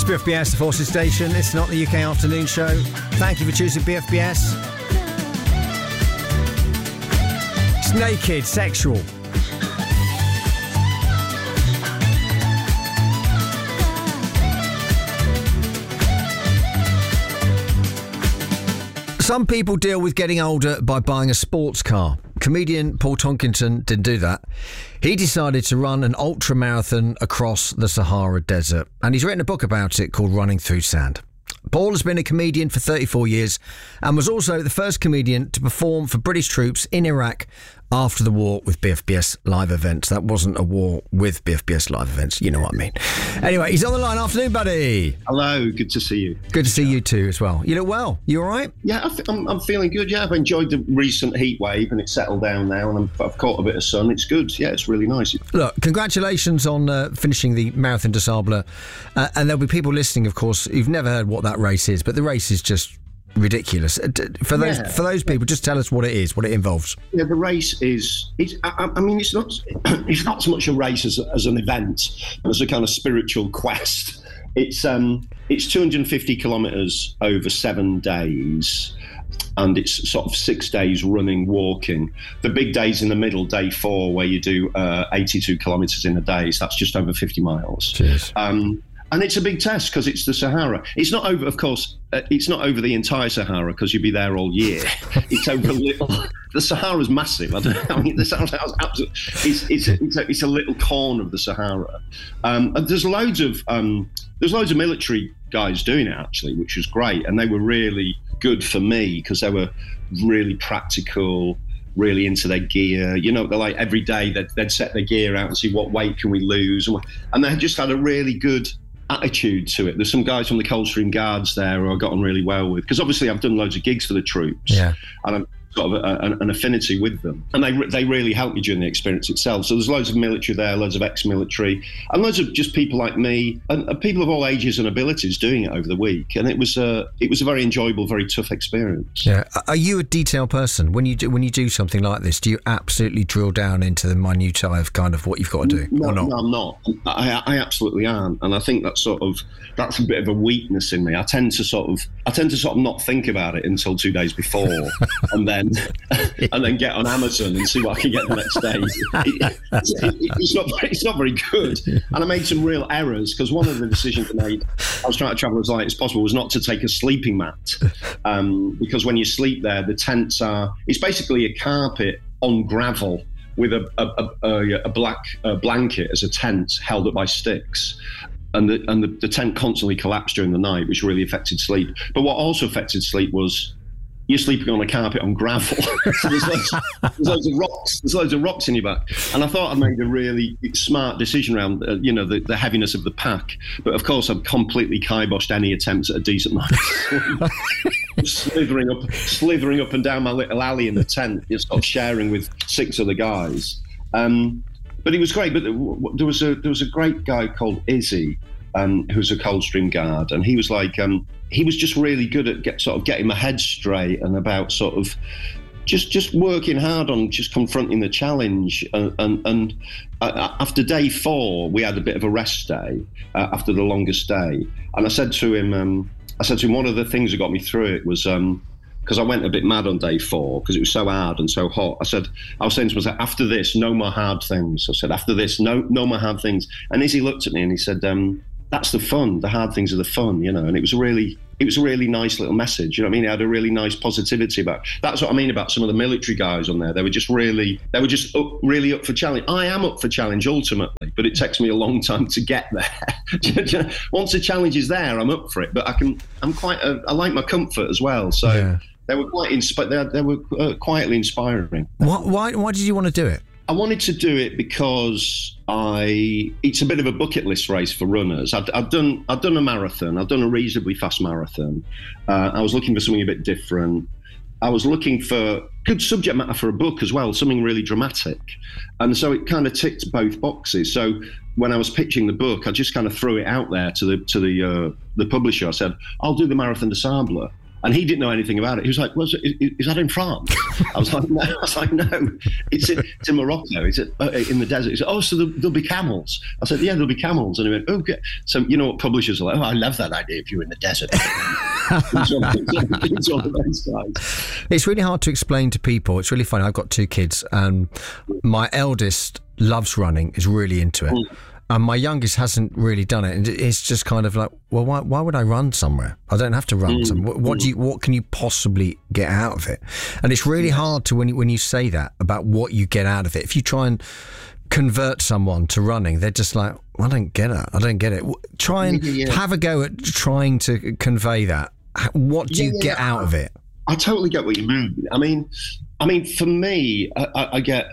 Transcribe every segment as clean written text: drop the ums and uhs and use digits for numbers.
It's BFBS, the Forces Station. It's not the UK afternoon show. Thank you for choosing BFBS. It's naked, sexual. Some people deal with getting older by buying a sports car. Comedian Paul Tonkinson didn't do that. He decided to run an ultra marathon across the Sahara Desert, and he's written a book about it called Running Through Sand. Paul has been a comedian for 34 years and was also the first comedian to perform for British troops in Iraq after the war with BFBS Live Events. That wasn't a war with BFBS Live Events, you know what I mean. Anyway, he's on the line. Afternoon, buddy. Hello, good to see you. Good to see you too as well. You look well. You all right? Yeah, I'm feeling good. Yeah, I've enjoyed the recent heat wave and it's settled down now and I've caught a bit of sun. It's good. Yeah, it's really nice. Look, congratulations on finishing the Marathon des Sables. And there'll be people listening, of course, who've never heard what that race is, but the race is just ridiculous. For those people, just tell us what it is, what it involves. Yeah, the race is. It's not. It's not so much a race as an event, as a kind of spiritual quest. It's 250 kilometres over 7 days, and it's sort of 6 days running, walking. The big days in the middle, day 4, where you do 82 kilometres in a day. So that's just over 50 miles. Cheers. And it's a big test because it's the Sahara. It's not over, of course, it's not over the entire Sahara because you'd be there all year. It's over a little. The Sahara's massive. The Sahara's absolutely. It's a little corner of the Sahara. And there's loads of military guys doing it actually, which was great, and they were really good for me because they were really practical, really into their gear. You know, they're like every day they'd set their gear out and see what weight can we lose, and they just had a really good attitude to it. There's some guys from the Coldstream Guards there who I got on really well with, because obviously I've done loads of gigs for the troops, and I'm sort of an affinity with them, and they really helped me during the experience itself. So there's loads of military there, loads of ex-military, and loads of just people like me and people of all ages and abilities doing it over the week, and it was a very enjoyable, very tough experience. Yeah. Are you a detail person? When you do something like this, do you absolutely drill down into the minutiae of kind of what you've got to do? No, or not? No, I'm not. I absolutely aren't, and I think that's a bit of a weakness in me. I tend to sort of not think about it until 2 days before, and then get on Amazon and see what I can get the next day. It's not very good, and I made some real errors because one of the decisions I made, I was trying to travel as light as possible, was not to take a sleeping mat, because when you sleep there, the tents it's basically a carpet on gravel with a black blanket as a tent held up by sticks. And the tent constantly collapsed during the night, which really affected sleep. But what also affected sleep was you're sleeping on a carpet on gravel. So there's loads of rocks. There's loads of rocks in your back. And I thought I'd made a really smart decision around, the heaviness of the pack. But of course, I've completely kiboshed any attempts at a decent night. slithering up and down my little alley in the tent, just sort of sharing with 6 other guys. But it was great. But there was a great guy called Izzy, who's a Coldstream Guard, and he was like, he was just really good at getting my head straight and about sort of just working hard on just confronting the challenge. And after day 4, we had a bit of a rest day after the longest day, and I said to him, one of the things that got me through it was, because I went a bit mad on day 4 because it was so hard and so hot. I was saying to myself, after this, no more hard things. I said, after this, no more hard things. And Izzy looked at me and he said, that's the fun. The hard things are the fun, and it was a really nice little message. You know what I mean? It had a really nice positivity about it. That's what I mean about some of the military guys on there. They were just really up for challenge. I am up for challenge ultimately, but it takes me a long time to get there. Once a challenge is there, I'm up for it. But I like my comfort as well. So yeah. They were quietly inspiring. Why did you want to do it? I wanted to do it because it's a bit of a bucket list race for runners. I've done a marathon. I've done a reasonably fast marathon. I was looking for something a bit different. I was looking for good subject matter for a book as well, something really dramatic. And so it kind of ticked both boxes. So when I was pitching the book, I just kind of threw it out there to the publisher. I said, I'll do the Marathon des Sables. And he didn't know anything about it. He was like, well, is that in France? I was like, no, it's in Morocco. It's in the desert. He said, oh, so there'll be camels. I said, yeah, there'll be camels. And he went, okay. So, you know what publishers are like, oh, I love that idea if you're in the desert. It's really hard to explain to people. It's really funny. I've got 2 kids, and my eldest loves running, is really into it. And my youngest hasn't really done it, and it's just kind of like, well, why would I run somewhere? I don't have to run somewhere. What can you possibly get out of it? And it's really hard to when you say that about what you get out of it. If you try and convert someone to running, they're just like, well, I don't get it. Try and have a go at trying to convey that. What do you get out of it? I totally get what you mean. I mean, for me, I get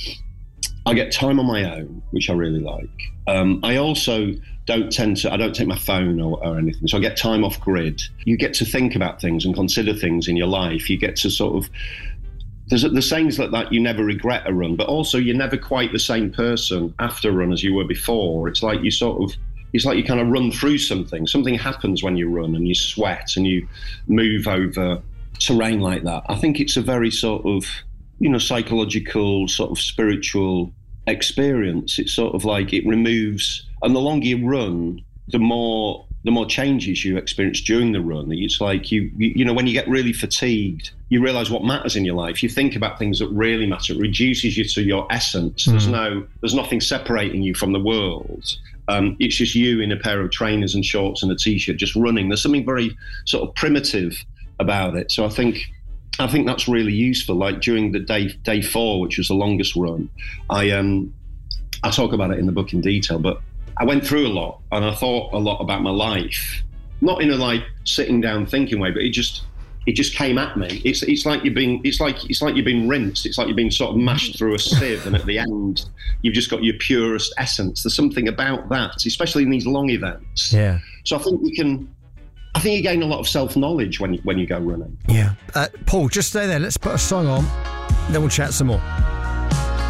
time on my own, which I really like. I also I don't take my phone or anything. So I get time off grid. You get to think about things and consider things in your life. You get to sort of, there's sayings like that, you never regret a run, but also you're never quite the same person after a run as you were before. It's like you kind of run through something. Something happens when you run and you sweat and you move over terrain like that. I think it's a very sort of, psychological, sort of spiritual experience. It's sort of like it removes, and the longer you run, the more changes you experience during the run. It's like you when you get really fatigued, you realise what matters in your life. You think about things that really matter. It reduces you to your essence. There's nothing separating you from the world. It's just you in a pair of trainers and shorts and a t-shirt just running. There's something very sort of primitive about it. So I think that's really useful. Like during the day 4, which was the longest run, I talk about it in the book in detail, but I went through a lot and I thought a lot about my life, not in a like sitting down thinking way, but it just came at me. It's like you've been rinsed. It's like you've been sort of mashed through a sieve, and at the end you've just got your purest essence. There's something about that, especially in these long events. Yeah. So I think you gain a lot of self-knowledge when you go running. Yeah. Paul, just stay there. Let's put a song on, then we'll chat some more.